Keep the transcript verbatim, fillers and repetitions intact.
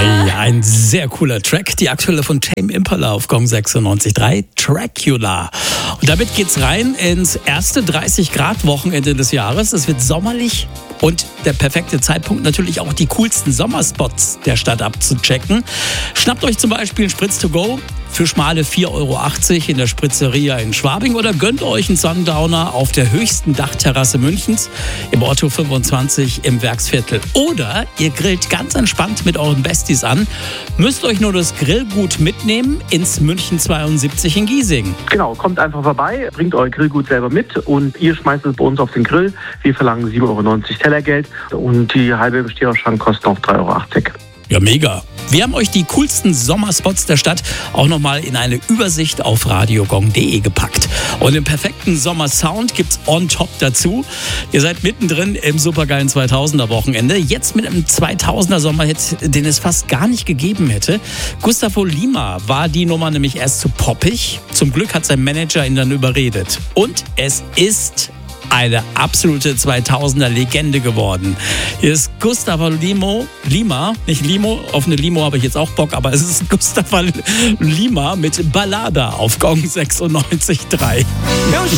Hey, ein sehr cooler Track. Die aktuelle von Tame Impala auf Gong sechsundneunzig Komma drei, Dracula. Und damit geht's rein ins erste dreißig Grad Wochenende des Jahres. Es wird sommerlich und der perfekte Zeitpunkt, natürlich auch die coolsten Sommerspots der Stadt abzuchecken. Schnappt euch zum Beispiel Spritz to go für schmale vier Euro achtzig in der Spritzeria in Schwabing oder gönnt euch einen Sundowner auf der höchsten Dachterrasse Münchens im Otto fünfundzwanzig im Werksviertel. Oder ihr grillt ganz entspannt mit euren Besties an, müsst euch nur das Grillgut mitnehmen ins München zweiundsiebzig in Giesing. Genau, kommt einfach vorbei, bringt euer Grillgut selber mit und ihr schmeißt es bei uns auf den Grill. Wir verlangen sieben Euro neunzig Tellergeld und die halbe im Stehauschrank kostet noch drei Euro achtzig. Ja, mega. Wir haben euch die coolsten Sommerspots der Stadt auch nochmal in eine Übersicht auf radiogong punkt de gepackt. Und den perfekten Sommersound gibt's on top dazu. Ihr seid mittendrin im supergeilen zweitausender Wochenende. Jetzt mit einem zweitausender Sommerhit, den es fast gar nicht gegeben hätte. Gustavo Lima war die Nummer nämlich erst zu poppig. Zum Glück hat sein Manager ihn dann überredet. Und es ist eine absolute zweitausender-Legende geworden. Hier ist Gustavo Limo, Lima, nicht Limo, auf eine Limo habe ich jetzt auch Bock, aber es ist Gustavo Lima mit Ballada auf Gong sechsundneunzig Komma drei.